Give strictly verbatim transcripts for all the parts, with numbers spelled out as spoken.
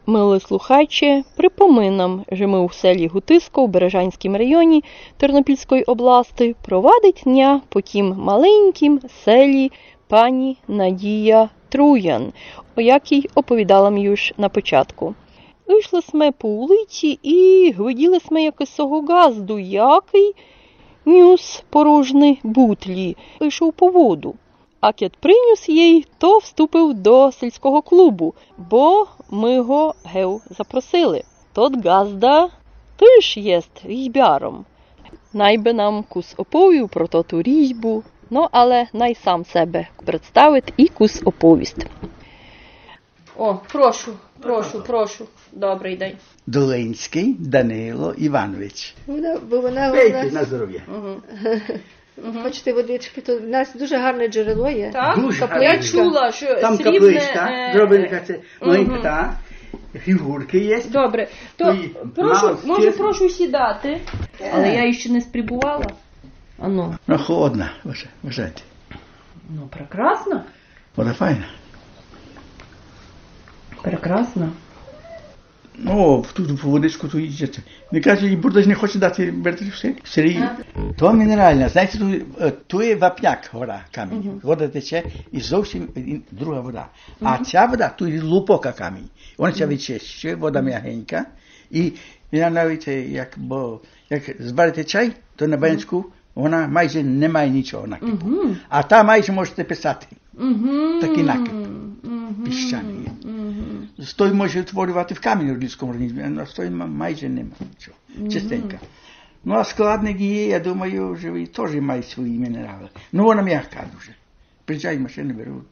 Милі слухачі, припоминам, що ми у селі Гутисько, у Бережанському районі Тернопільської області, провадить дня по тім маленькім селі пані Надія Труян, о якій оповідала ми już на початку. Вийшли ми по вулиці і виділи ми якогось газду, який нюс порожні бутлі, вийшов по воду. А кет приніс їй, то вступив до сільського клубу, бо ми його гев запросили. Тот газда теж єст різьбяром. Найби нам кус оповів про тоту різьбу, ну, але най сам себе представить і кус оповість. О, прошу, прошу, прошу. Добрий день. Долинський Данило Іванович. Бо вона, Пейте вона... на здоров'я. Угу. Хочете водички, то в нас дуже гарне джерело є. Так, Дуже я чула, що там срібне... капличка, е... зроблена це маленька та, фігурки є. Добре, то І прошу, мало може стіс- прошу сідати, але я ще не сприбувала. Ану. Ну, холодна, вважайте. Ну, прекрасно. Вода файна. Прекрасно. Ну, тут водичку тут їздять. Не каже, і бурда ж не хоче дати берти все. Сирій. То мінеральна. Знаєте, тут, тут є вапняк гора, камінь. Uh-huh. Вода тече і зовсім друга вода. А uh-huh. ця вода, тут є лупока камінь. Вона ця відчищує, вода м'ягенька. І я навіть, як, бо, як зварите чай, то на банячку вона майже не має нічого накипу. Uh-huh. А та майже можете писати. Uh-huh. Такий накип. Uh-huh. Піщаний. Uh-huh. Стой може утворювати в камінь у людському організмі, а стой майже немає нічого. Uh-huh. Чистенька. Ну, а складник є, я думаю, що і теж має свої мінерали. Ну, вона м'яка дуже. Приїжджають машини, беруть.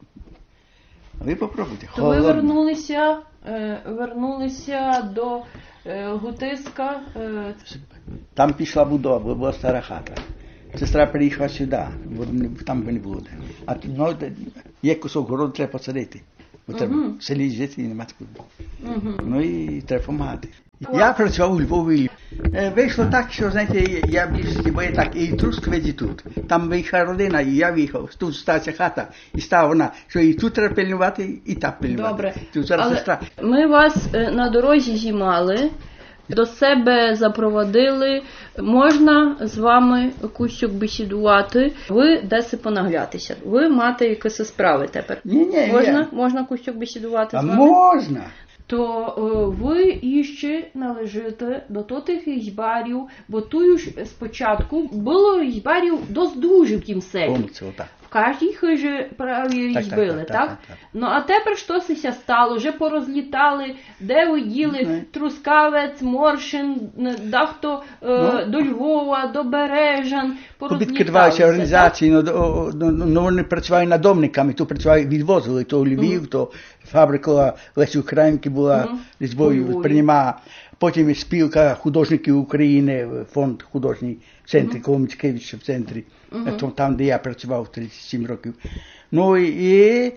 А ви попробуйте. То ви вернулися, е, вернулися до е, Гутиська. Е... Там пішла будова, бо була стара хата. Сестра приїхала сюди, бо там би не було. А ну, є кусок городу, треба посадити. Бо треба uh-huh. в селі жити і нема такого. Uh-huh. Ну і треба допомагати. Я працював у Львові. Вийшло так, що, знаєте, я в більшості, бо я так, і Трускавець, і тут. Там виїхала родина, і я виїхав. Тут сталася хата, і стала вона, що і тут треба пильнувати, і так пильнувати. Добре, тут зараз але сестра. Ми вас на дорозі зіймали, до себе запровадили. Можна з вами кусок бесідувати. Ви десь понаглятися. Ви маєте якісь справи тепер. Ні, ні, можна, я... можна кусок бесідувати а з вами? Можна. То е, ви іще належите до тих різьбарів, бо тую ж спочатку було різьбарів досить дуже в тім селі. Помните, отак. В кожній хижі праві різьбили, так, так, так, так, так, так? Ну, а тепер що це стало? Вже порозлітали, де ви діли Mm-hmm. Трускавець, Моршин, дахто е, ну, до Львова, до Бережан, порозліталися. Організації, ну, ну, ну, вони працювали надомниками, то працювали, відвозили, то Львів, mm-hmm. то фабрика Лесі Українки була mm-hmm. різьбою, приймала. Потім спілка художників України, фонд художній в центрі, mm-hmm. коло Мицькевича в центрі, mm-hmm. там, де я працював тридцять сім років. Ну і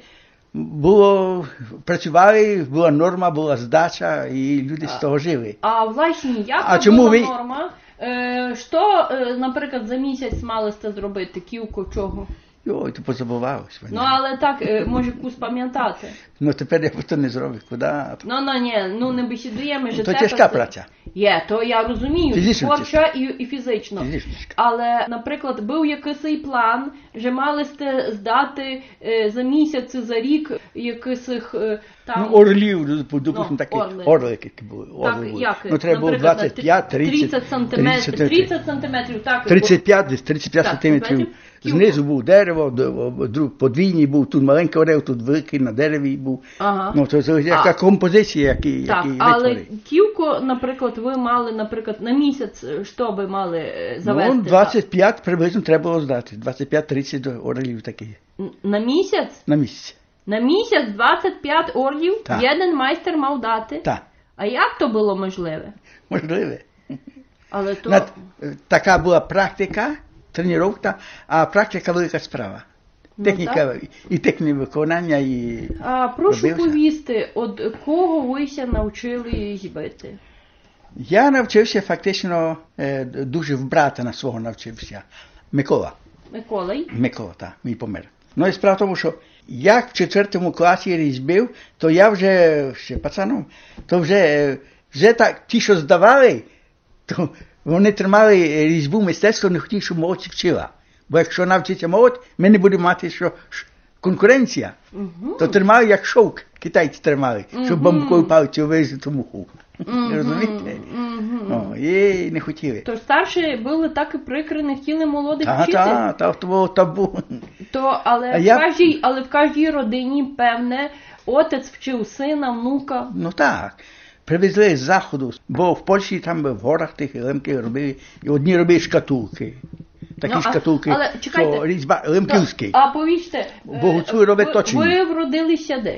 було, працювали, була норма, була здача, і люди з того жили. А власне, як а це чому була ви... норма? Е, що, е, наприклад, за місяць мали сте зробити? Кілько чого? Ой, то позабувалось. Ну, але так, може, кус пам'ятати. Ну, тепер я просто не зроблю, куди. Ну, ну, ні, ну, не бесідуємо, що то тяжка праця. Є, то я розумію, фізично творча і, і фізично. Фізично. Але, наприклад, був якийсь план, що мали сте здати е, за місяць, за рік якийсь е, там... Ну, орлів, допустимо, ну, такі орли. орлики були. Так, були. як? Ну, треба було двадцять п'ять, тридцять сантиметрів. тридцять сантиметрів, так. тридцять п'ять, десь тридцять п'ять сантиметрів. Знизу був дерево, подвійний був, тут маленький орел, тут великий на дереві був. Ага. Ну, це яка а, композиція, які, так, які але витвори. кілько, наприклад, ви мали, наприклад, на місяць, що би мали завести? Ну, двадцять п'ять так? Приблизно треба було здати. двадцять п'ять тридцять орлів такі. На місяць? На місяць. На місяць двадцять п'ять орлів так. Один майстер мав дати? Так. А як то було можливе? Можливе. Але то... Над, така була практика, тренування, а практика велика справа. Техніка ну, і техніка виконання, і а прошу робився. повісти, від кого вися навчили їздити? Я навчився фактично, дуже в брата на свого навчився. Микола. Миколай? Микола, так, мій помер. Ну і справа в тому, що Як в четвертому класі різьбив, то я вже, ще пацаном, то вже, вже так, ті, що здавали, то вони тримали різьбу мистецтво, не хотіли, щоб молодь вчила. Бо якщо навчиться молодь, ми не будемо мати що, конкуренція. Uh-huh. То тримали як шовк, китайці тримали, uh-huh. щоб бамбуковою палицею вирізати муху. Uh-huh. Розумієте? Uh-huh. О, і не хотіли. Тож старші були так і прикри, не хотіли молодих та, вчити? Так, так, то було табу. То, але, в я... кожній, але в кожній родині, певне, отець вчив сина, внука. Ну так. Привезли з заходу, бо в Польщі там в горах тих лемки робили, і одні робили шкатулки. Такі ну, шкатулки, а, але, чекайте, що різьба лемківські. А повіжте, Богуцуй робить точні. Ви вродилися де?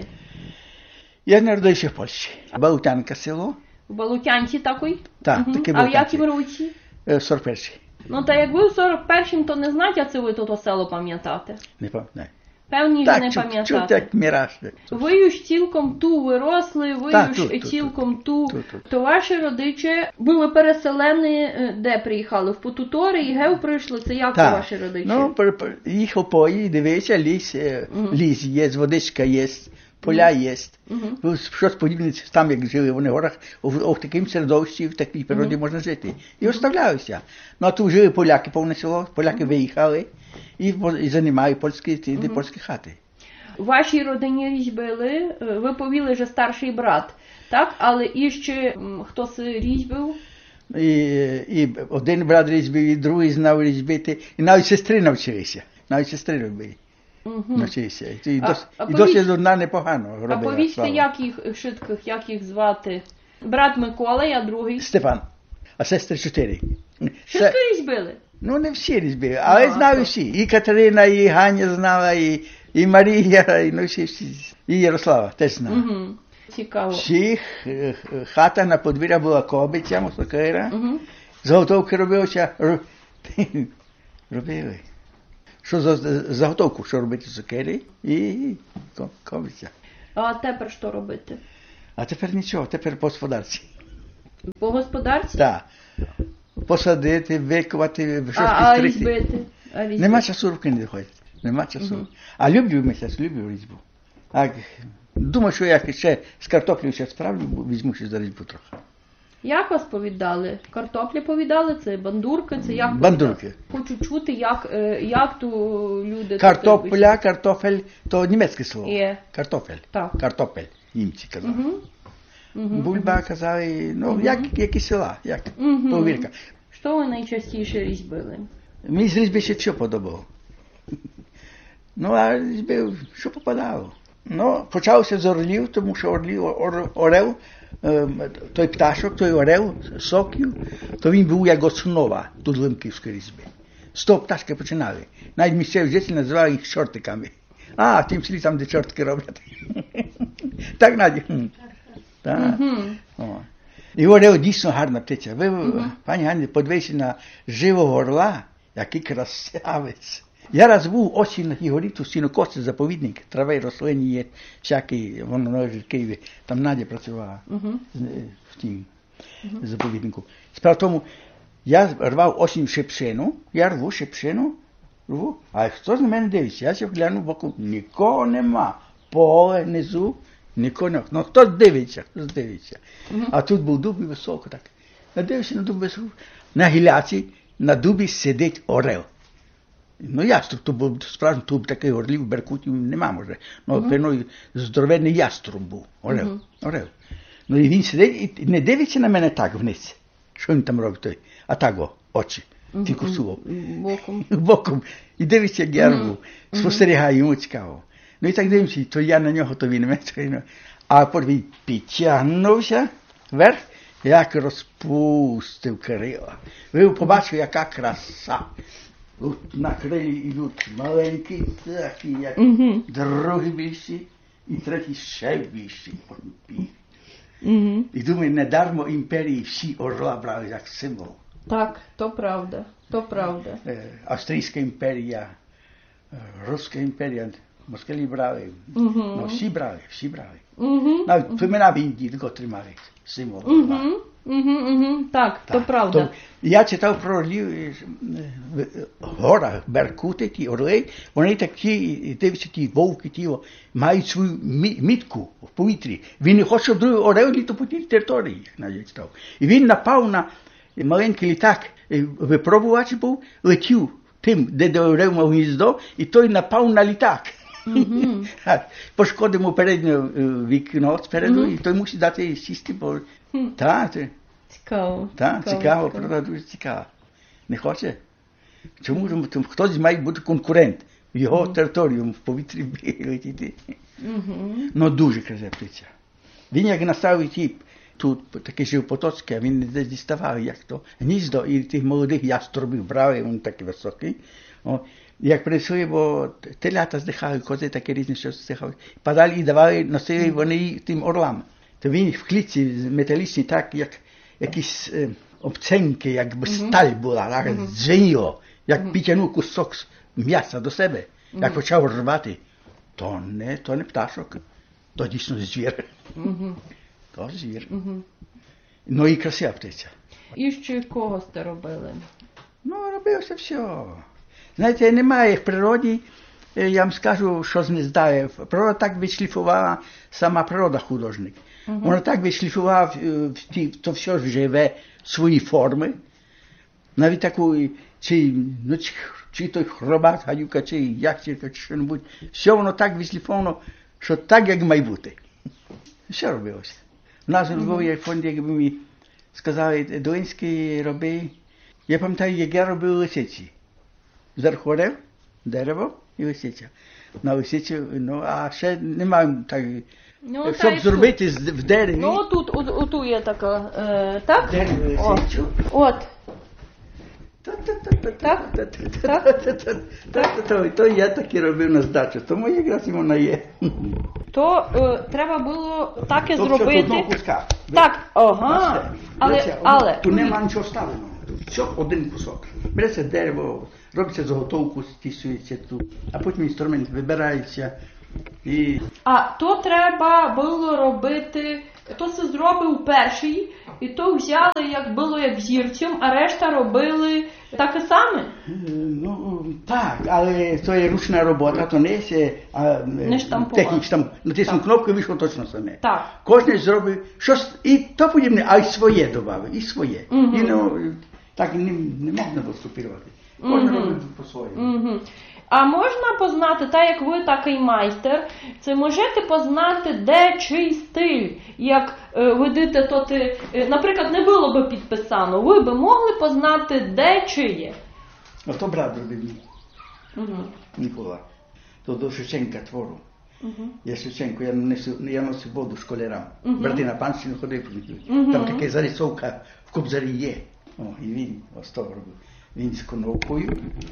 Я народився в Польщі. Балутянка село. В Балутянці такий? Так, угу. таке А в якій році? сорок перший. Ну, та як ви в сорок першому, то не знаєте, а це ви то село пам'ятаєте? Не пам'ятаю. Певні так, ж не чу, пам'ятаєте. Так, як міраж. Ви ж цілком ту виросли, ви так, ж тут, цілком тут, ту. Тут, тут. То ваші родичі були переселені, де приїхали? В Потутори і гев прийшли? Це як так. ваші родичі? Ну, їхав по їй, дивися, ліс, угу. ліс є, водичка є, поля угу. є. Угу. Щось подібне, там як жили вони в горах, в такому середовищі, в такій природі угу. можна жити. І оставлялися. Ну, а тут жили поляки, повне село, поляки угу. виїхали і, і займають польські, ті, угу. польські хати. В вашій родині різьбили, ви повіли, що старший брат, так? Але і ще хтось різьбив? І, і один брат різьбив, і другий знав різьбити, і навіть сестри навчилися. Навіть сестри робили. Угу. Навчилися. І, а, дос, а і досить одна непогано робила. А повіжте, як їх шитких, як їх звати? Брат Микола, а другий? Степан. А сестри чотири. Шитки різьбили? Ну, не всі різьбили, але ну, знали всі. І Катерина, і Ганя знала, і, і Марія, і, ну, всі, всі. І Ярослава теж знала. Угу. Цікаво. Всіх, хата на подвір'я була кобиця, мосокира. Угу. Заготовки робилися, робили. Що за заготовку, що робити сокири і кобиця. А тепер що робити? А тепер нічого, тепер по господарці. По господарці? Так. Посадити, викувати, щось а, підстригти. А різьбити? А різьбити? Нема часу, руки не доходять. Нема часу. Угу. А люблю місяць, люблю різьбу. А думаю, що я ще з картоплею ще справлю, візьму ще за різьбу трохи. Як вас повідали? Картоплі повідали? Це бандурки? Це як бандурки. Хочу чути, як, як ту люди... Картопля, картофель, то німецьке слово. Є. Картофель. Так. Картопель, німці казали. Угу. Угу. Бульба казали, ну, угу. як, як і села, як угу. повірка. Що ви найчастіше різьбили? Мені з різьби ще що подобало. Ну, а різьбив, що попадало. Ну, почався з орлів, тому що орлів, ор, орел, той пташок, той орел, соків, то він був як основа тут лемківської різьби. З того пташки починали. Навіть місцеві жителі називали їх чортиками. А, в тим селі там, де чортики роблять. Так, Надя. Так. О. І орел дійсно гарна птиця. Ви, uh-huh. пані Ганні, подивіться на живого орла, який красавець. Я раз був осінь на тій горі, тут сінокосий заповідник, трави, рослини є, всякі, воно належить в Києві, там Надя працювала uh-huh. в тім uh-huh. заповіднику. Справа в тому, я рвав осінь шипшину, я рву шипшину, рву, а хто на мене дивиться? Я ще гляну боку, нікого нема, поле внизу, нікого нема. Ну хтось дивиться, хтось дивиться. Uh-huh. А тут був дуб і високо так. Надивився на дуб високо. На гіляці, на дубі сидить орел. Ну, яструб, то був справжній туб такий орлів, беркутів нема, може. Ну, uh-huh. певно, здоровенний яструб був, орел, uh-huh. орел. Ну, і він сидить і не дивиться на мене так вниз. Що він там робить той? А так о, очі, uh-huh. тільки сував. Боком. Боком. І дивиться, як я рву. Uh-huh. Спостерігає, йому цікаво. Ну, і так дивимося, то я на нього, то він на мене. А потім він підтягнувся вверх, як розпустив крила. Ви побачили, яка краса. От на крилі йдуть маленькі, такі, як uh-huh. другі більші, і треті ще більші. Uh-huh. І думаю, недармо імперії всі орла брали як символ. Так, то правда, то правда. Австрійська імперія, Руська імперія, москалі брали. Угу. Ну, всі брали, всі брали. Угу. Навіть племена в Індії тако тримали символ. Угу. Угу. Угу. Так, то правда. То я читав про орлів е, в горах, беркути, ті орли, вони такі, дивіться, ті вовки, ті, о, мають свою мі- мітку в повітрі. Він не хоче, щоб другий орел літав по тій території, як навіть читав. І він напав на маленький літак, е, випробувач був, летів тим, де де орел мав гніздо, і той напав на літак. Угу. Пошкодив йому переднє е, вікно спереду, Мгм. і той мусить дати сісти, бо... Хм. Так, це... Цікаво. Так, цікаво, правда, дуже цікаво. Не хоче? Чому? Тому що хтось має бути конкурент в його територію, в повітрі летіти. Угу. Ну, дуже красива птиця. Він як наставив ті, тут таке жив Потоцьке, він десь діставав, як то, гніздо, і тих молодих яструбів брали, він такий високий. О, як прийшли, бо телята здихали, кози такі різні, що здихали, падали і давали, носили вони тим орлам. То він в клітці металічній, так, як якісь е, обценьки, якби сталь була, так, Мгм. дзвеніло, як Мгм. підтягнув кусок з м'яса до себе, як почав рвати. То не, то не пташок, то дійсно звір. Угу. То звір. Угу. Ну і красива птиця. І ще кого сте робили? Ну, робилося все. Знаєте, немає в природі, е, я вам скажу, що знездає. Природа так відшліфувала, сама природа художник. Мгм. Вона так відшліфувала е, в ті- то все живе свої форми. Навіть таку, чи, ну, чи, чи той хробак, гадюка, чи ящерка, чи що-небудь. Все воно так відшліфовано, що так, як має бути. Все робилося. У нас у Львові є фонд, якби мені сказали, Долинський роби. Я пам'ятаю, як я робив лисиці. Зверху орел, дерево і лисиця. На лисицю, ну, а ще немає так, Ну, та щоб й зробити з- в дереві. Ну, отут, от, оту є така, е, так? Дерево О, лисицю. от. Так? То, то я так і робив на здачу, тому якраз і вона є. То е, треба було так і То все з одного зробити. куска. Так, ага. Але, Береться, але, тут нема нічого ставленого. Тут все один кусок. Береться дерево, робиться заготовку, стісується тут, а потім інструмент вибирається. І а то треба було робити, то це зробив перший, і то взяли, як було як взірцем, а решта робили так і саме. Е, ну, так, але то є ручна робота, то не є а, Не штампова. технічна. Натиснув Так. кнопку і вийшло точно саме. Так. Кожен зробив щось і то подібне, а й своє додав, і своє. Мгм. І ну, так не, не можна доступувати. Кожен Мгм. робить по-своєму. Угу. А можна познати, так як ви такий майстер, це можете познати, де чий стиль, як е, ведете, то ти, е, наприклад, не було би підписано, ви би могли познати, де чиє. Ото брат робив мені, Угу. Нікола. То до Шевченка твору. Угу. Я Шевченко, я носив, я носив воду школярам. Мгм. Брати на панщину ходив. Мгм. Там така зарисовка в Кобзарі є. О, і він ось то робив. Він з коновкою.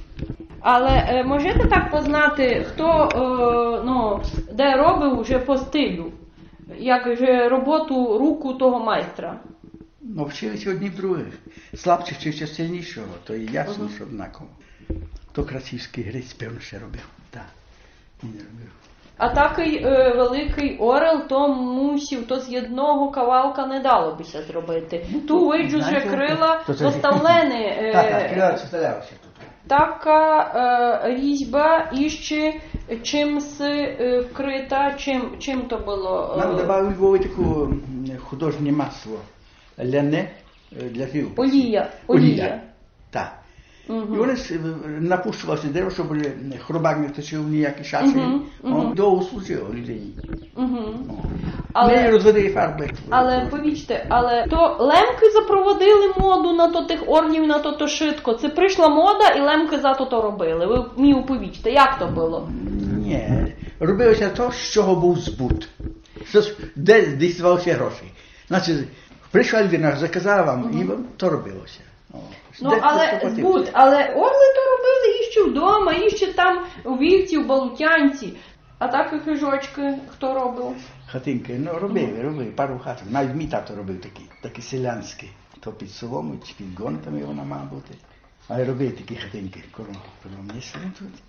Але е, можете так познати, хто е, ну, де робив вже по стилю, як же роботу руку того майстра? Ну, вчилися одні в других. Слабший вчився сильнішого, то і ясно, що однаково. То Красівський Гриць, певно, ще робив. Так, він робив. А такий е, великий орел, то мусів, то з одного кавалка не дало бися зробити. Ту виджу вже знаєте, крила то це- поставлені. Е, Так, так, крила составлялися тут. така е, різьба і ще чимсь е, вкрита, чим, чим то було? Нам Е, давали у Львові таке художнє масло. Ляне е, для грів. олія, олія. Так. І Угу. вони с- напушувалися дерево, щоб хробак не точив ніякі шаші. Мгм, мгм. О, довго служило людині. Угу. О. Але- Не розводили фарби. Але повічте, але то лемки запровадили моду на то тих орнів, на то то шитко. Це прийшла мода і лемки за то то робили. Ви мені оповічте, як то було? Ні, робилося то, з чого був збут. Щось, де діставалися гроші. Значить, прийшла людина, заказала вам, і вам то робилося. О, Ну, де але хто платив. збут, але орли то робили іще вдома, іще там у вівці, в Болотянці. А так і хижочки хто робив? Хатинки, ну робили, робили, пару хаток. Навіть мій тато робив такі, такі селянські. То під солому, чи під гонтами вона мала бути. Але робили такі хатинки, коло, коло місця тут.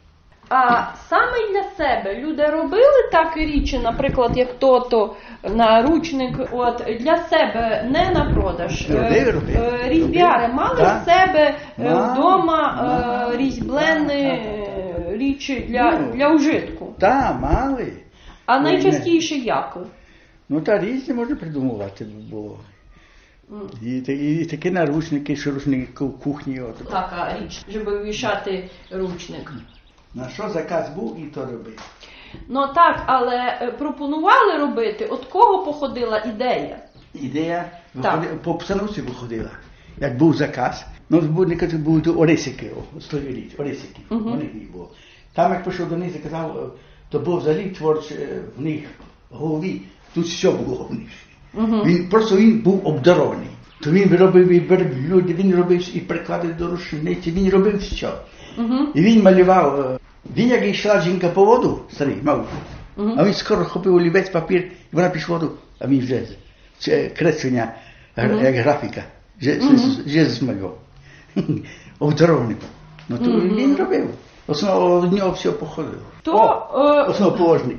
А саме для себе люди робили так річі, наприклад, як то-то, наручник, от, для себе, не на продаж. Робили, робили. Е, Різьбяри мали Так. в себе е, Мали, вдома мали. е, різьблені е, річі для, Ну. для ужитку. Так, мали. А Ну, найчастіше як? Ну, та різні можна придумувати було. І, та- і такі наручники, що рушники в кухні. От. Така річ, щоб вивішати ручник. На що заказ був, і то робив. Ну так, але е, пропонували робити, от кого походила ідея? Ідея Так. виходи- по обстановці виходила. Як був заказ, ну, був, некоторі були то Орисики, о, словіліт, Орисики, Мгм. вони їх було. Там, як прийшов до них, сказав, е, то був взагалі творч е, в них в голові, тут все було в них. Угу. Він, просто він був обдарований. То він робив і верблюди, він робив і приклади до рушниці, він робив все. Угу. І він малював, е, він як йшла жінка по воду, старий, мав, Мгм. а він скоро хопив олівець, папір, і вона пішла в воду, а він вже це креслення, гра- Мгм. як графіка, вже, Мгм. вже змалював. Обдарований був. Ну то Мгм. він робив. Основно від нього все походило. То, О, е, основоположник.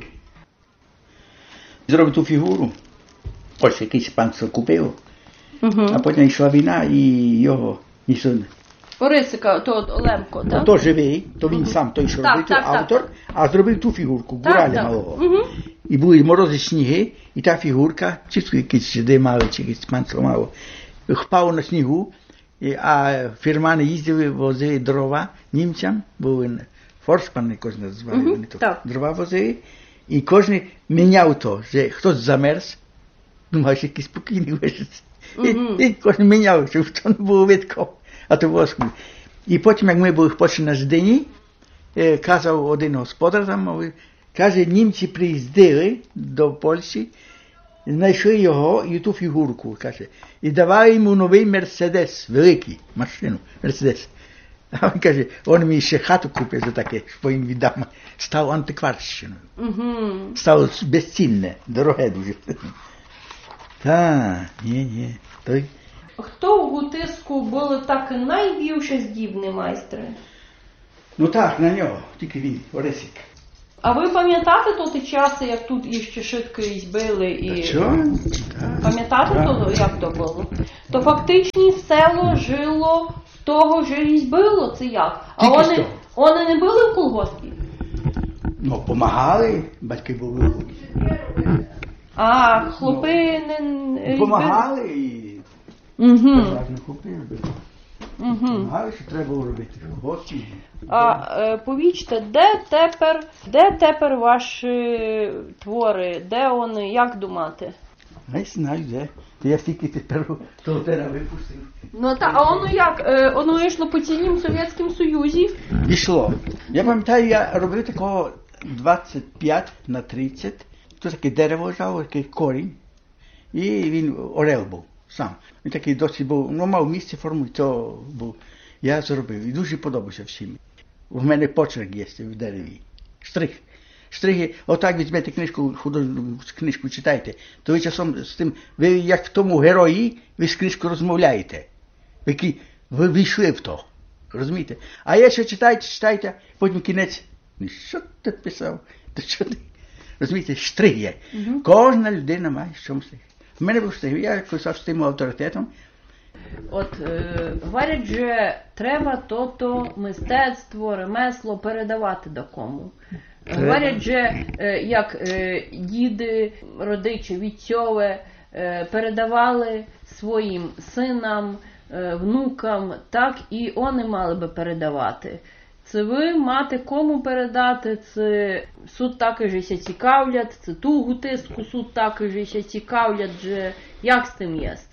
Зробив ту фігуру, ось якийсь пан це купив, Угу. а потім йшла війна і його ніхто не. Орисика, то Лемко, так? То живий, то він сам той, що Так, робив, так, так. автор, а зробив ту фігурку, гураля малого. Угу. І були морози сніги, і та фігурка, чи якісь жиди мали, чи якісь панство мало, впав на снігу, і, а фірмани їздили, возили дрова німцям, були форшпан, якось називали, Мгм, вони то так. дрова возили, і кожен міняв то, що хтось замерз, думав, що якийсь спокійний вижиться. Мгм. І, і кожен міняв, щоб то не було видко, а то воску. І потім, як ми були почали на Ждині, е, казав один господар там, мовив, каже, німці приїздили до Польщі, знайшли його і ту фігурку, каже, і давали йому новий Мерседес, великий, машину, Мерседес. А він каже, він мені ще хату купив за таке, що їм віддав, став антикварщиною, Угу. стало безцінне, дороге дуже. Та, ні, ні, той. Хто у Гутиску були так найбільше здібні майстри? Ну так, на нього, тільки він, Орисик. А ви пам'ятаєте то ті часи, як тут іще шитки різьбили і... Що? Так. Пам'ятаєте, Так. то, як то було? То фактично село жило з того ж різьбило, це як? А Тільки з вони, того. вони не були в колгоспі? Ну, помагали, батьки були. А, хлопи не різьбили? Помагали і Угу. переважно хлопи робили. Угу. Помагали, що треба було робити. Гості. А е, повічте, де тепер, де тепер ваші твори? Де вони, як думати? Не знаю, де. То я стільки тепер того тера випустив. Ну та, а воно як? Е, воно йшло по цілім Совєтському Союзі? Пішло. Я пам'ятаю, я робив такого двадцять п'ять на тридцять. Тут таке дерево лежало, такий корінь. І він орел був сам. Він такий досить був, ну мав місце форму, і то був. Я зробив. І дуже подобався всім. У мене почерк є в дереві. Штрих. Штрихи, отак візьмете книжку, художню книжку читайте, то ви часом з тим, ви як в тому герої, ви з книжкою розмовляєте. Ви, ви війшли в то. Розумієте? А якщо читаєте, читаєте, потім кінець, ну що ти писав? То що ти? Розумієте, штрих є. Мгм. Кожна людина має чомусь. У мене був штрих, я писав з тим авторитетом. От е, говорять, що треба то-то мистецтво, ремесло передавати до кому. Треба. Говорять, що е, як е, діди, родичі, вітцьове е, передавали своїм синам, е, внукам, так і вони мали би передавати. Це ви мати кому передати, це суд також ся цікавлять, це ту гутиску суд також ся цікавлять, що як з тим єсть?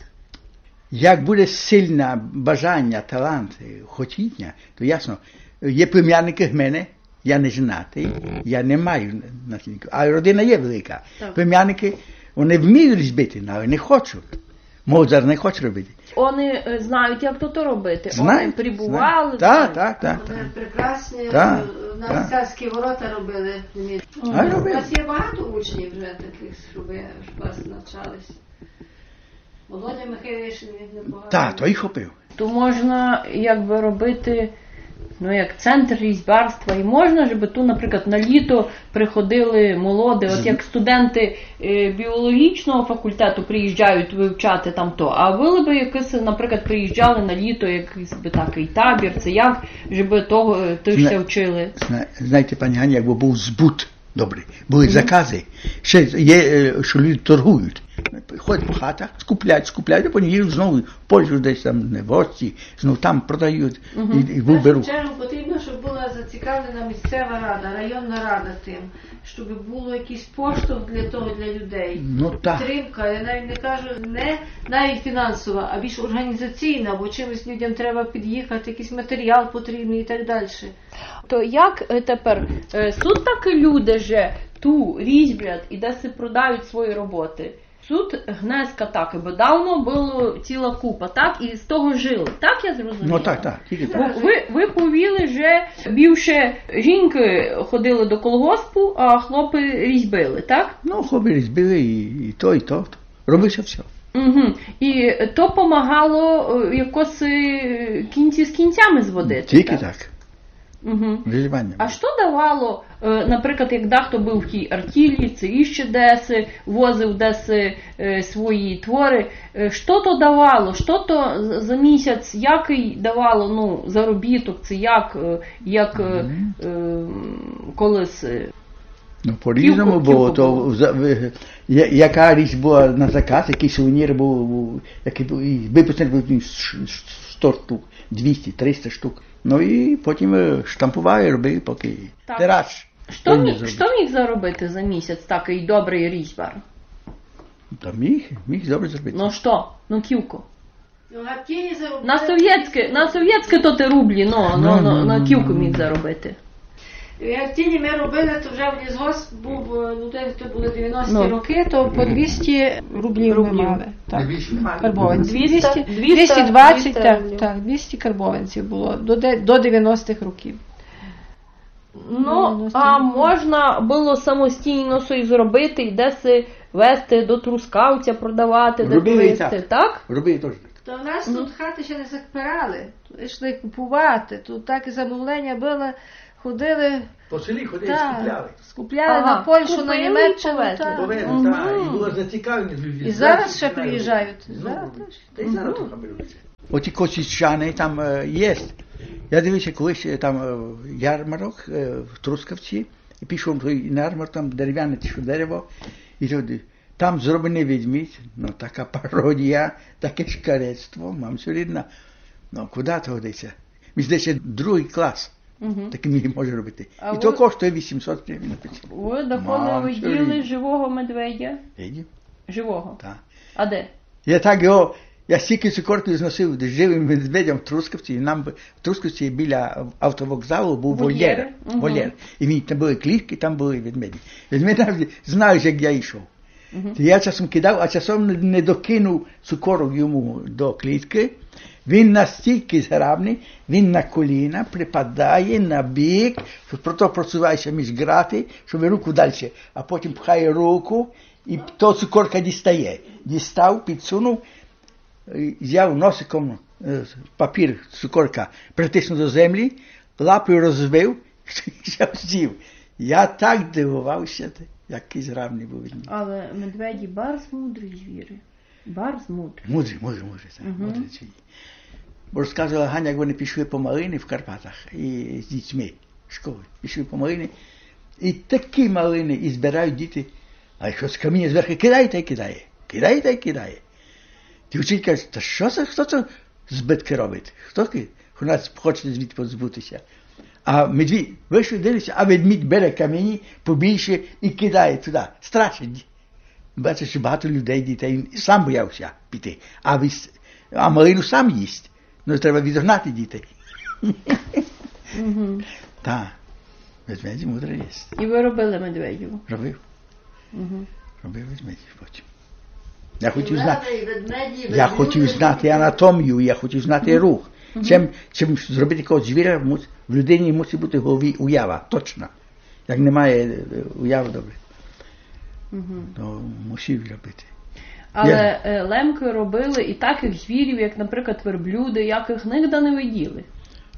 Як буде сильне бажання, талант, хотіння, то ясно, є племянники в мене, я не женатий, я не маю наслідників, а родина є велика. Так. Племянники, вони вміють різьбити, але не хочуть. Моцарт не хоче робити. Вони е, знають, як то робити. Вони Знають, прибували. Так, так, так. Вони прекрасні, Так, у нас так. царські ворота робили. А У робили. нас є багато учнів вже таких, щоб щоб вас навчались. Володя Михайлишин, він непоганий. Так, то і хопив. То можна якби робити ну, як центр різьбарства, і можна, щоб тут, наприклад, на літо приходили молоді, от як студенти е, біологічного факультету приїжджають вивчати там то, а ви б якось, наприклад, приїжджали на літо, якийсь би такий табір, це як, щоб того, то ще вчили? Знаєте, пані Ганя, якби був збут добрий, були закази, ще є, що люди торгують. Ходять по хатах, скупляють, скупляють, а потім їдуть знову в Польщу, десь там не в Ості, знову там продають Угу. і, і виберуть. В першу чергу потрібно, щоб була зацікавлена місцева рада, районна рада тим, щоб було якийсь поштовх для того, для людей. Ну так. Підтримка, я навіть не кажу, не навіть фінансова, а більш організаційна, бо чимось людям треба під'їхати, якийсь матеріал потрібний і так далі. То як е, тепер, е, тут таки люди же ту різьблять і десь продають свої роботи. Тут гнезка так, бо давно було ціла купа, так, і з того жили. Так я зрозуміла? Ну так, так, тільки так. Ви, ви повіли, що більше жінки ходили до колгоспу, а хлопи різьбили, так? Ну, хлопці різьбили і, і то, і то. Робився все. Угу. І то допомагало якось е, кінці з кінцями зводити? Тільки так. так. Угу. Різьбання. А що давало, е, наприклад, як дехто був в тій артілі, це іще десь, возив десь е, свої твори, е, що то давало, що то за місяць, який давало, ну, заробіток, це як, е, як е, е, колись... Ну, по-різному Кілку- було, кілку то було. за- ви- я- яка річ була на заказ, який сувенір був, був, який був, і виписаний був ну, сто штук, двісті, триста штук. Ну і потім е, штампували, робили поки Так. тираж. Що не міг, зробиш. що міг заробити за місяць такий добрий різьбар? Та міг, міг добре зробити. Ну що? Ну кілку. Ну, гартіні заробляють... На совєтське, на совєтське то ти рублі, ну, ну, Ну, ну, ну, на ну, кілку ну. міг заробити. Гартіні ми робили, то вже в лісгосп був, ну де то були дев'яності Ну. роки, то по двісті рублів, Рублів. ми мали. Так. більше. Карбованців. двісті, двісті двадцять, двісті так, рублів. так, двісті карбованців було до, де- до дев'яностих років. Ну, а можна було самостійно щось зробити і десь вести до Трускавця, продавати, де Робили і туристи, так. так? Робили теж так. То в нас тут хати ще не запирали, йшли купувати, тут так і замовлення було, ходили, По селі ходили, так, скупляли Ага, на Польщу, купили на і Німеччину. повезли. так. Повинно, так, і було зацікавлені люди. І зараз ще приїжджають. Зараз теж. Та й зараз трохи беруться. Оті косічани там е, є. Я дивився колись е, там е, ярмарок е, в Трускавці, і пішов той на ярмарок, там дерев'яне що дерево, і туди. Там зроблений ведмідь, ну така пародія, таке шкарецтво, мам все рідна. Ну куди то годиться? Мені здається, другий клас. Угу. Таким її може робити. А і ви- то коштує вісімсот гривень. Ви доходили, Мам, ви що їли рідне. живого медведя? Видів? Живого. Так. А де? Я так його, я стільки цукорки зносив живим медведям в Трускавці, і нам в Трускавці біля автовокзалу був Вольєри? вольєр. Мгм. Вольєр. І він, там були клітки, там були ведмеді. Ведмеді знають, як я йшов. То я часом кидав, а часом не- не докинув цукорок йому до клітки. Він настільки зграбний, він на коліна припадає на бік, прото просувається між грати, щоб руку далі, а потім пхає руку, і то цукорка дістає. Дістав, підсунув, і взяв носиком е, папір цукорка, притиснув до землі, лапою розвив, і з'їв. Я так дивувався, який зграбний був він. Але медведі барз мудрі звіри. Барз мудрий. Мудрий, мудрий, мудрий, так, Мгм. мудрий свій. Бо розказувала Ганя, як вони пішли по малини в Карпатах і з дітьми школи. Пішли по малини. І такі малини, і збирають діти. А якщо з каміння зверху кидає, та й кидає. Кидає, та й кидає. Ті вчитель кажуть, та що це, хто це збитки робить? Хто ки- у нас хоче звідти позбутися? А медвідь, вийшли, дивиться, а ведмідь бере камені побільше і кидає туди. Страшить. Бачиш, що багато людей, дітей, він сам боявся піти. А, віс- а малину сам їсть. Ну, треба відогнати дітей. Угу. Так, ведмеді мудро є. І ви робили медведів. Робив, Угу. робив ведмедів потім. Я хотів Леви знати, і ведмеді, я ведмеді. хотів знати анатомію, я хотів знати рух. Чим, чим зробити якогось звіра, мус- в людині мусить бути в голові уява, точно. Як немає е, уяви добре, Угу. то мусив робити. Але е, лемки робили і таких звірів, як, наприклад, верблюди, яких ніде не виділи.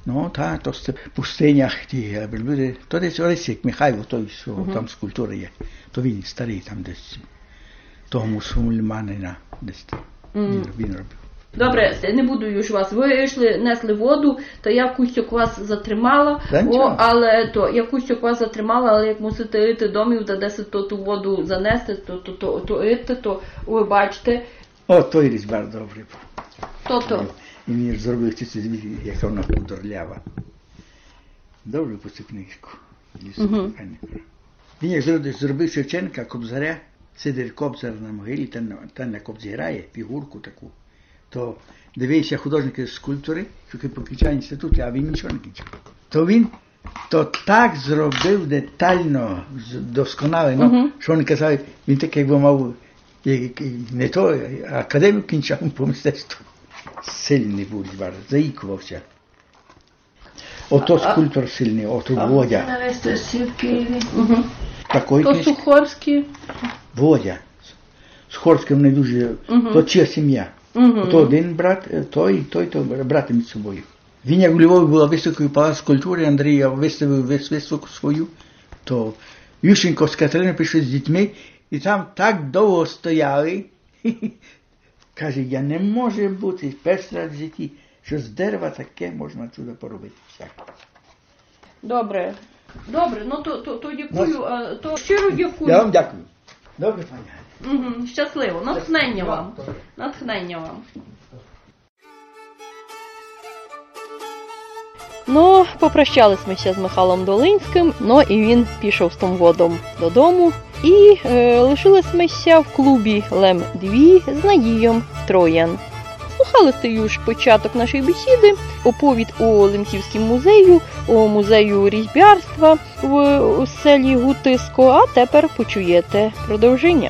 Ну, так, то в пустинях ті люди. То десь Олесик Михайло, той, що uh-huh. там скульптура є. То він старий там десь. Того мусульманина десь. Mm. Він, він робив. Добре, не буду już вас. Ви йшли, несли воду, то якусь вас затримала, о, але то якусь вас затримала, але як мусите йти домів, да десь то ту воду занести, то то то то йти, то ви бачите. О, той різьбар добрий. То то. І він зробив ці звідки, яка вона худорлява. Добре по цю книжку. Uh-huh. Він як зробив, зробив Шевченка, Кобзаря, сидить Кобзар на могилі, там, там на Кобзі грає, фігурку таку. То дивився художники з скульптури, що покінчав інститут, а він нічого не кінчив. То він то так зробив детально, досконало, uh-huh. ну, що вони казали, він так якби мав, не то, а академію кінчав по мистецтву. Сильний був, заїкувався. Ото скульптор сильний, ото Водя. А навести всі в Києві. Угу. Такої То книжки. Сухорський. Водя. Сухорським не дуже, угу. То чия сім'я. Угу. То один брат, той, той, то брати між собою. Він як у Львові була виставка палац культури, Андрій виставив виставку свою, то Ющенко з Катериною прийшли з дітьми, і там так довго стояли. Каже, я не можу бути перший раз в житті, що з дерева таке можна чудо поробити. Всяке. Добре. Добре, ну то, то, то дякую, ну, то щиро дякую. Я вам дякую. Добре, пані Галя. Угу, щасливо. Натхнення вам. Натхнення вам. Ну, попрощались ми ще з Михайлом Долинським, ну і він пішов з тим водом додому. І е, лишились ми ще в клубі Лем два з Надієм Троян. Слухали сте ж початок нашої бесіди, оповідь о Лемківському музею, о музею різьбярства в у селі Гутиско, а тепер почуєте продовження.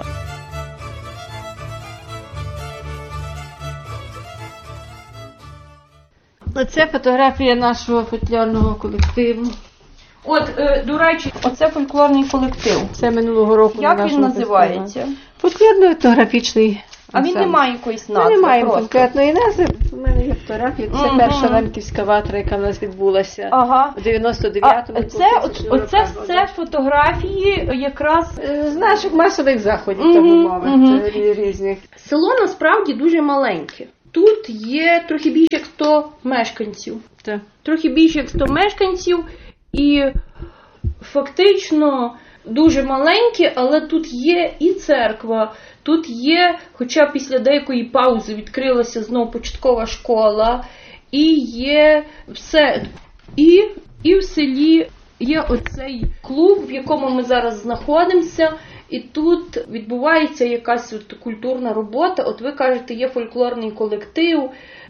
Оце фотографія нашого фольклорного колективу. От, е, до речі, оце фольклорний колектив. Це минулого року. Як на він називається? Фольклорно-етнографічний. А він не має якоїсь назви? Ми не маємо просто конкретної назви. У мене є фотографія. Це угу. перша лемківська ватра, яка в нас відбулася ага. у дев'яносто дев'ятому році. Це, оце все фотографії якраз з наших масових заходів, угу, так би мовити, угу. різних. Село насправді дуже маленьке. Тут є трохи більше як сто мешканців. Так. Трохи більше як сто мешканців і фактично дуже маленьке, але тут є і церква, тут є, хоча після деякої паузи відкрилася знову початкова школа, і є все. І, і в селі є оцей клуб, в якому ми зараз знаходимося, і тут відбувається якась от культурна робота. От ви кажете, є фольклорний колектив.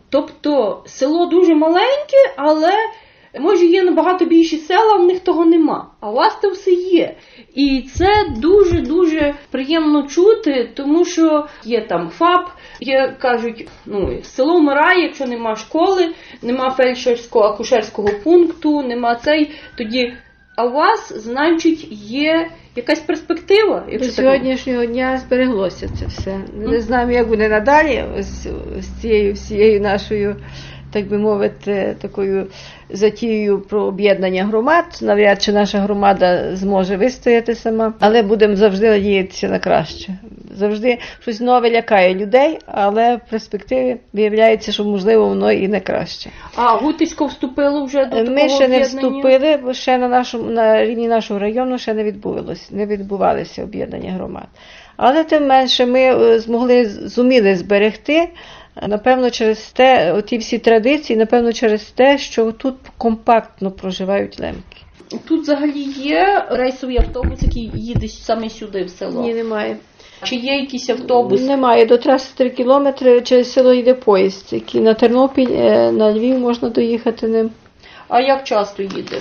Тобто село дуже маленьке, але може є набагато більші села, в них того нема. А у вас це все є. І це дуже-дуже приємно чути, тому що є там ФАП, є, кажуть, ну, село вмирає, якщо нема школи, нема фельдшерського акушерського пункту, нема цей, тоді, а у вас, значить, є якась перспектива. До сьогоднішнього дня збереглося це все. Не знаємо, як буде надалі з, з цією всією нашою, так би мовити, такою затією про об'єднання громад. Навряд чи наша громада зможе вистояти сама, але будемо завжди надіятися на краще. Завжди щось нове лякає людей, але в перспективі виявляється, що можливо воно і не краще. А Гутисько вступило вже до такого об'єднання? Ми ще не вступили, бо ще на, нашому, на рівні нашого району ще не відбувалося, не відбувалися об'єднання громад. Але тим менше ми змогли, зуміли зберегти, напевно, через те, оті всі традиції, напевно, через те, що тут компактно проживають лемки. Тут взагалі є рейсовий автобус, який їде саме сюди, в село? Ні, немає. Чи є якийсь автобус? Немає. До траси три кілометри через село йде поїзд, який на Тернопіль, на Львів можна доїхати ним. А як часто їде?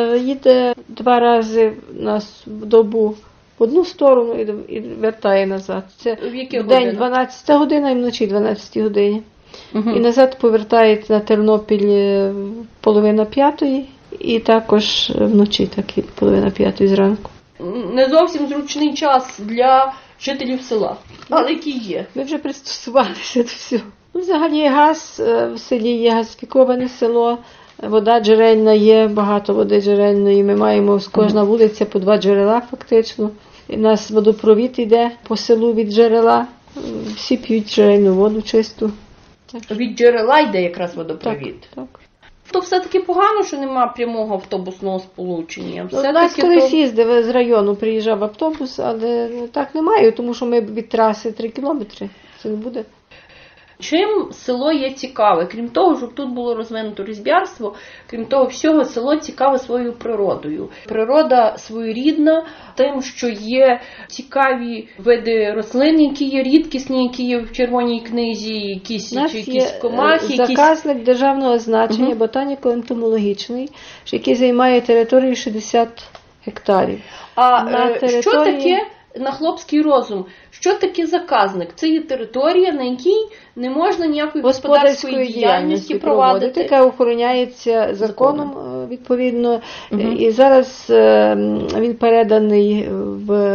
Їде два рази на добу в одну сторону і вертає назад. Це в день дванадцята година і вночі дванадцята годині. Угу. І назад повертається на Тернопіль половина п'ятої і також вночі, так і половина п'ятої зранку. Не зовсім зручний час для жителів села, але який є. Ми вже пристосувалися до всього. Ну, взагалі газ в селі є, газифіковане село, Вода джерельна є, багато води джерельної. Ми маємо з кожна вулиця по два джерела фактично. У нас водопровід йде по селу від джерела. Всі п'ють джерельну воду чисту. Від джерела йде якраз водопровід. Так, так. То все-таки погано, що нема прямого автобусного сполучення. У нас Все-таки колись то... їздив з району, приїжджав автобус, але так немає, тому що ми від траси три кілометри. Це не буде. Чим село є цікаве? Крім того, щоб тут було розвинуто різьбярство, крім того всього, село цікаве своєю природою. Природа своєрідна тим, що є цікаві види рослин, які є рідкісні, які є в червоній книзі, якісь, чи якісь комахи. Заказник якісь... державного значення, угу. ботаніко-ентомологічний, який займає територію шістдесят гектарів. А на території... що таке на хлопський розум? Що таке заказник? Це є територія, на якій не можна ніякої господарської, господарської діяльності проводити. Яка охороняється законом, законом. Відповідно. Угу. І зараз він переданий в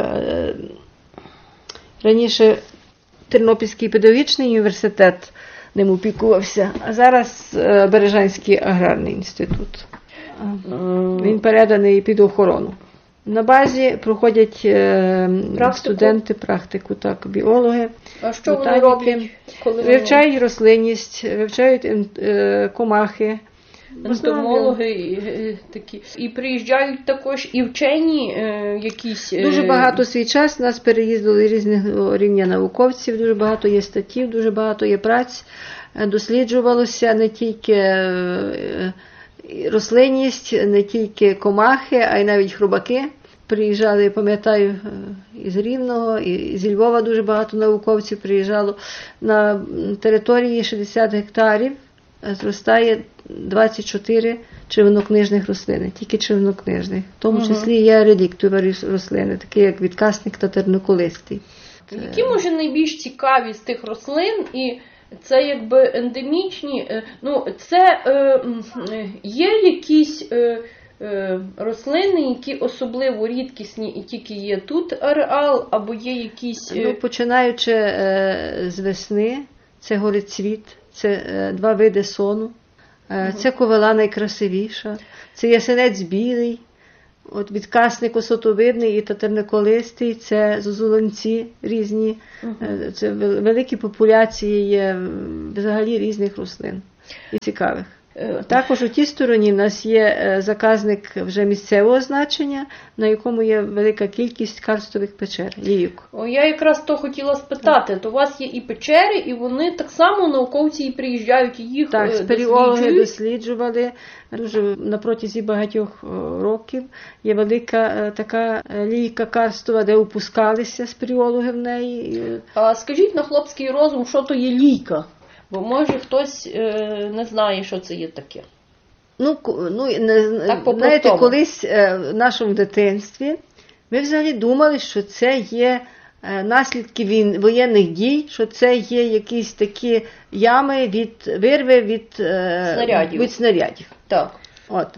раніше Тернопільський педагогічний університет ним опікувався, а зараз Бережанський аграрний інститут. Mm. Він переданий під охорону. На базі проходять практику. студенти практику, так, біологи, а що вони роблять, коли вивчають вони... рослинність, вивчають е, комахи. Ентомологи і, такі. І приїжджають також і вчені е, якісь... Е... Дуже багато свій час нас переїздили різних рівня науковців, дуже багато є статтів, дуже багато є праць. Досліджувалося не тільки... Е, рослинність, не тільки комахи, а й навіть хробаки. Приїжджали, я пам'ятаю, із Рівного, і зі Львова дуже багато науковців приїжджало. На території шістдесят гектарів зростає двадцять чотири червонокнижних рослини, тільки червонокнижних. В тому числі є реліктові рослини, такі як відкасник та терноколистий. Які, може, найбільш цікаві з тих рослин і це якби ендемічні, ну це е, є якісь е, е, рослини, які особливо рідкісні і тільки є тут ареал, або є якісь... Е... Ну, починаючи е, з весни, це горецвіт, це е, два види сону, е, угу. це ковила найкрасивіша, це ясенець білий, от відкасник осотовидний і татерниколистий, це зозулинці різні, uh-huh. це великі популяції є взагалі різних рослин і цікавих. Uh-huh. Також у тій стороні в нас є заказник вже місцевого значення, на якому є велика кількість карстових печер, лійок. О, я якраз то хотіла спитати, так. То у вас є і печери, і вони так само науковці і приїжджають, і їх так, спелеологи досліджували. Дуже на протязі багатьох років є велика така лійка карстова, де опускалися спелеологи в неї. А скажіть на хлопський розум, що то є лійка? Бо може хтось е, не знає, що це є таке. Ну, ну не, знаєте, колись е, в нашому дитинстві ми взагалі думали, що це є е, наслідки війн, воєнних дій, що це є якісь такі ями від вирви від е, снарядів. Від снарядів. Так. От.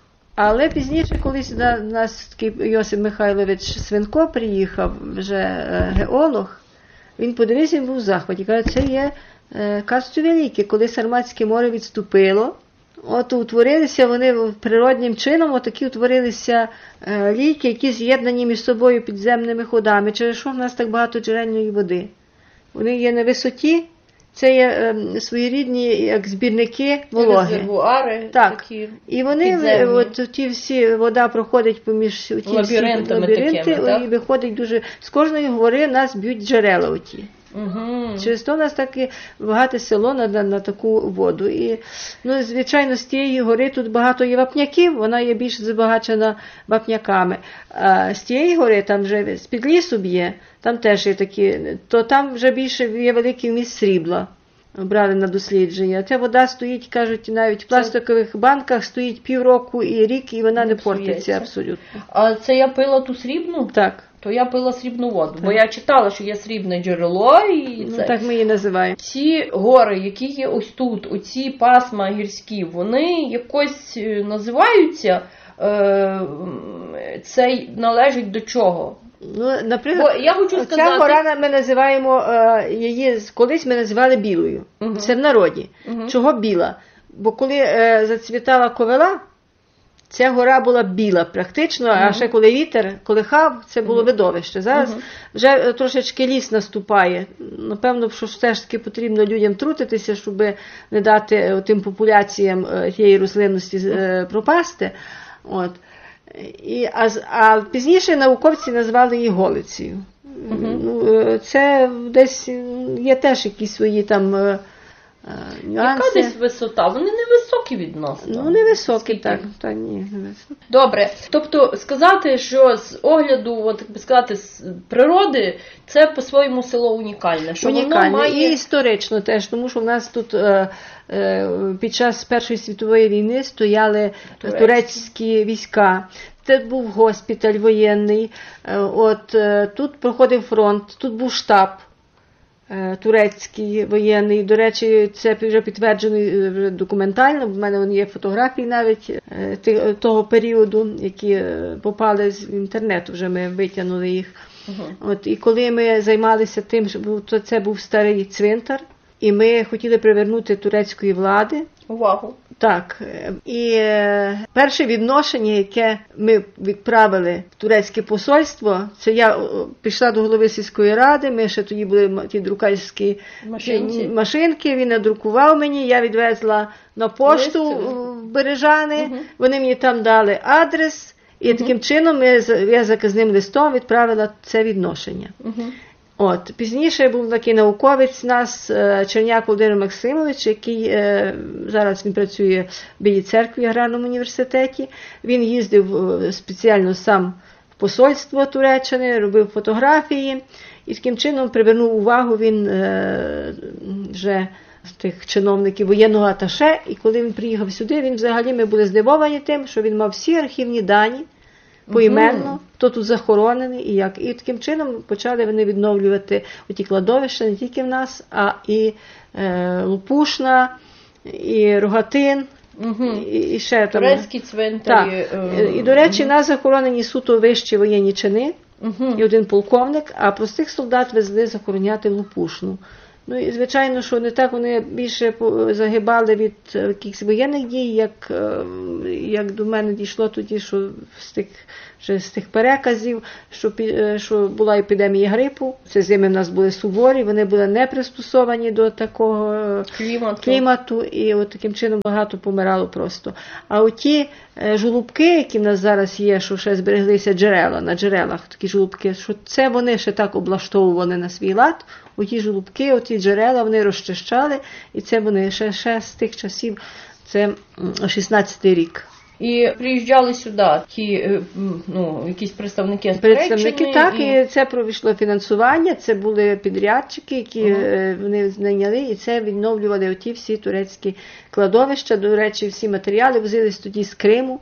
Але пізніше колись на нас такий Йосип Михайлович Свинко приїхав, вже е, геолог, він подивився, він був в захваті, каже, це є карстові ліки. Коли Сарматське море відступило, от утворилися вони природнім чином, отакі утворилися е, ліки, які з'єднані між собою підземними ходами, через що в нас так багато джерельної води. Вони є на висоті, це є е, своєрідні як збірники вологи. Резервуари так. Такі і вони, от ті всі, вода проходить поміж ті лабіринтами всі лабіринти, такими, і виходить дуже, з кожної гори нас б'ють джерела оті. Угу. Через то у нас таке багате село на, на, на таку воду. І, ну, звичайно, з тієї гори тут багато є вапняків, вона є більш збагачена вапняками. А з тієї гори, там вже з-під лісу б'є, там теж є такі, то там вже більше є великий вміст срібла. Брали на дослідження. Ця вода стоїть, кажуть, навіть в пластикових банках стоїть півроку і рік, і вона не, не портиться абсолютно. А це я пила ту срібну? Так. То я пила срібну воду, так. Бо я читала, що є срібне джерело і ну, це. Так ми її називаємо. Ці гори, які є ось тут, оці пасма гірські, вони якось називаються, е, це належить до чого? Ну, наприклад, бо я хочу сказати... ця гора ми називаємо, е, її колись ми називали білою. Угу. Це в народі. Угу. Чого біла? Бо коли е, зацвітала ковила, ця гора була біла практично, uh-huh. а ще коли вітер колихав, це було uh-huh. видовище. Зараз uh-huh. вже трошечки ліс наступає. Напевно, що все ж таки потрібно людям трутитися, щоб не дати тим популяціям тієї рослинності uh-huh. пропасти. От. І, а, а пізніше науковці назвали її голицею. Uh-huh. Ну, це десь є теж якісь свої там нюанси. Яка десь висота? Вони невисокі відносно. Ну, невисокі, так. Та, ні, невисокі. Добре. Тобто сказати, що з огляду, от, так би сказати, з природи, це по-своєму село унікальне. Що унікальне. Воно має... І історично теж, тому що в нас тут е, е, під час Першої світової війни стояли турецькі, турецькі війська. Це був госпіталь воєнний. Е, от, е, тут проходив фронт, тут був штаб турецький воєнний. До речі, це вже підтверджено документально, в мене є фотографії навіть того періоду, які попали з інтернету, вже ми витягнули їх. Uh-huh. От, і коли ми займалися тим, то це був старий цвинтар, і ми хотіли привернути турецької влади увагу. Так. І е, перше відношення, яке ми відправили в турецьке посольство, це я о, пішла до голови сільської ради, ми ще тоді були ті друкарські Машинці. машинки, він надрукував мені, я відвезла на пошту в Бережани, угу. Вони мені там дали адрес, і угу. таким чином ми, я заказним листом відправила це відношення. Угу. От, пізніше був такий науковець нас, Черняк Володимир Максимович, який е, зараз він працює в Білій церкві в Аграрному університеті. Він їздив спеціально сам в посольство Туреччини, робив фотографії і таким чином привернув увагу він е, вже тих чиновників воєнного аташе. І коли він приїхав сюди, він взагалі ми були здивовані тим, що він мав всі архівні дані, поіменно, угу. хто тут захоронений і як. І таким чином почали вони відновлювати оті кладовища не тільки в нас, а і е, Лопушна, і Рогатин, угу. і, і ще там. Турецькі цвинтарі. Е, і, до речі, угу. нас захоронені суто вищі воєнні чини, угу. і один полковник, а простих солдат везли захороняти в Лопушну. Ну і, звичайно, що не так вони більше загибали від якихось воєнних дій, як, як до мене дійшло тоді, що з тих, вже з тих переказів, що, що була епідемія грипу. Це зими в нас були суворі, вони були не пристосовані до такого клімату, клімату і от таким чином багато помирало просто. А оті жолубки, які в нас зараз є, що ще збереглися джерела, на джерелах такі жолубки, що це вони ще так облаштовували на свій лад. Оті жолубки, оті джерела вони розчищали, і це вони ще, ще з тих часів, це шістнадцятий рік. І приїжджали сюди ті, ну, якісь представники з Представники, так, і... і це пройшло фінансування, це були підрядчики, які uh-huh. вони знайняли, і це відновлювали оті всі турецькі кладовища. До речі, всі матеріали возились тоді з Криму.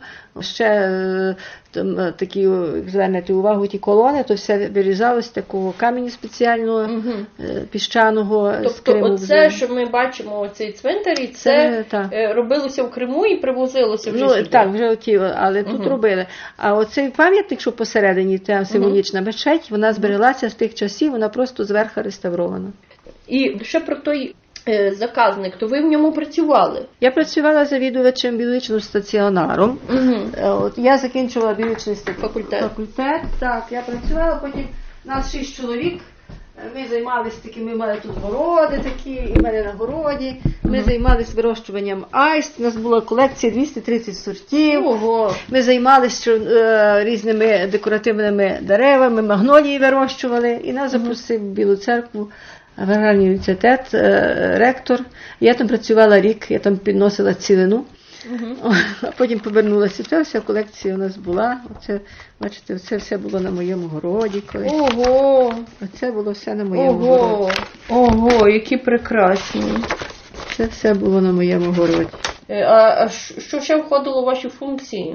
Ще там такі, звернете увагу, ті колони, то все вирізалось з такого каменю спеціального, uh-huh. піщаного тобто, з Криму. Тобто оце, що ми бачимо, оцей цвинтарі, це, це робилося в Криму і привозилося вже ну, сюди? Так, вже оті, але uh-huh. тут робили. А оцей пам'ятник, що посередині, та символічна uh-huh. мечеть, вона збереглася з тих часів, вона просто зверху реставрована. І ще про той заказник, то ви в ньому працювали? Я працювала завідувачем біологічним стаціонаром. Угу. От, я закінчувала біологічний факультет. факультет. Так, я працювала, потім нас шість чоловік. Ми займалися такими, ми мали тут городи такі, і в мене на городі. Ми угу. займалися вирощуванням айст. У нас була колекція двісті тридцять сортів. Ого. Ми займалися е, різними декоративними деревами, магнолії вирощували. І нас угу. запросив в Білу церкву в Аграрний університет, ректор. Я там працювала рік, я там підносила цілину. Uh-huh. А потім повернулася. Це вся колекція у нас була. Оце, бачите, це все було на моєму городі колись. Ого! Оце було все на моєму Ого. городі. Ого, які прекрасні. Це все було на моєму городі. А, а що ще входило в ваші функції?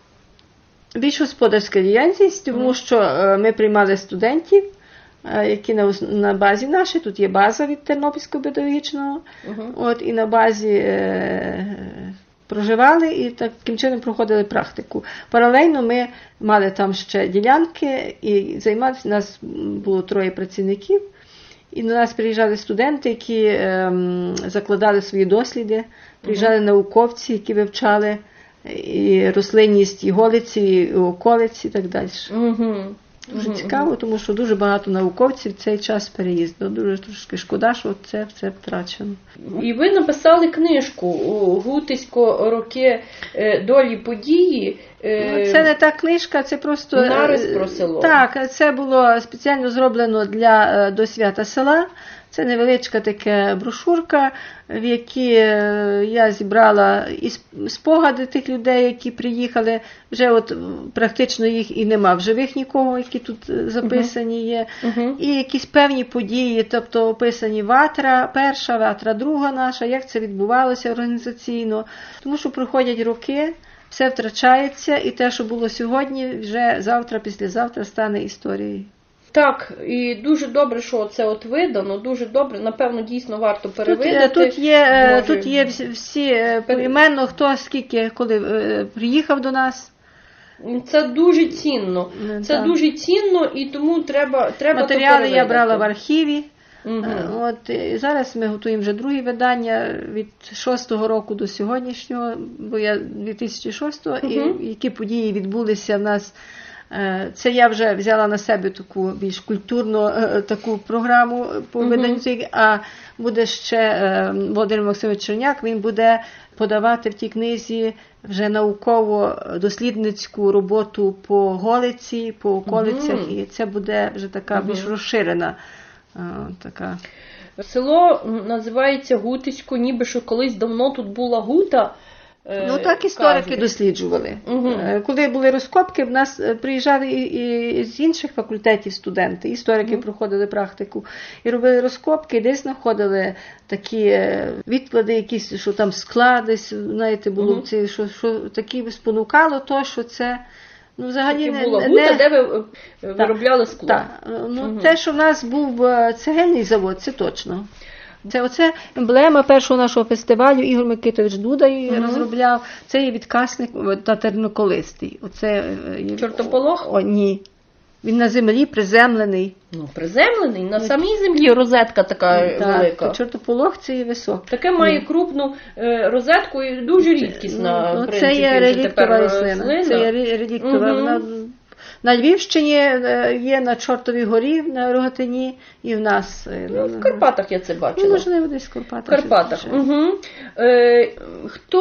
Більш господарська діяльність, тому uh-huh. що ми приймали студентів, які на, на базі нашій, тут є база від Тернопільського педагогічного, uh-huh. от, і на базі е, проживали і таким чином проходили практику. Паралельно ми мали там ще ділянки і займалися, нас було троє працівників, І до нас приїжджали студенти, які ем, закладали свої досліди, приїжджали uh-huh. науковці, які вивчали і рослинність, і голиці, і околиці, і так далі. Uh-huh. Дуже uh-huh. цікаво, тому що дуже багато науковців в цей час переїзду. Дуже трошки шкода, що це все втрачено. І ви написали книжку «Гутисько. Роки долі події». Це не та книжка, це просто нарис про село. Так, це було спеціально зроблено для до свята села. Це невеличка така брошурка, в якій я зібрала і спогади тих людей, які приїхали. Вже от практично їх і нема в живих нікого, які тут записані є. Uh-huh. І якісь певні події, тобто описані ватра перша, ватра друга наша, як це відбувалося організаційно. Тому що проходять роки, все втрачається, і те, що було сьогодні, вже завтра, післязавтра стане історією. Так, і дуже добре, що це от видано, дуже добре, напевно, дійсно варто перевидати. Тут, тут є, Може... тут є всі, всі поіменно, хто скільки, коли приїхав до нас. Це дуже цінно, це так. дуже цінно, і тому треба, треба матеріали я брала в архіві. Угу. От, і зараз ми готуємо вже друге видання від шостого року до сьогоднішнього, бо я дві тисячі шостого, угу. і які події відбулися в нас. Це я вже взяла на себе таку більш культурну таку програму по виданню, uh-huh. а буде ще Володимир Максимович Черняк, він буде подавати в тій книзі вже науково-дослідницьку роботу по Голиці, по околицях, uh-huh. і це буде вже така uh-huh. більш розширена така. Село називається Гутисько, ніби що колись давно тут була гута. Ну так історики кажуть. Досліджували. Угу. Коли були розкопки, в нас приїжджали і, і з інших факультетів студенти, історики угу. проходили практику і робили розкопки, десь знаходили такі відклади, якісь, що там склади, знаєте, було угу. ці, що, що такі спонукало то, що це ну, взагалі не, була не, гута, де ви виробляли скло. Так, ну угу. те, що в нас був цегельний завод, це точно. Це оце емблема першого нашого фестивалю, Ігор Микитович Дуда її uh-huh. розробляв. Це є відкасник татарноколистий. Оце чортополох? О, ні. Він на землі приземлений. Ну, приземлений? На самій землі розетка така так, велика. Так, чортополох це є високий. Таке має ні. крупну е, розетку і дуже рідкісна, ну, в принципі, це є реліктова рослина. Це є реліктова. Uh-huh. Вона на Львівщині є, на Чортовій горі, на Рогатині, і в нас. Ну, в Карпатах я це бачила. Ну, можливо, десь в Карпатах. В Карпатах. Угу. Е, хто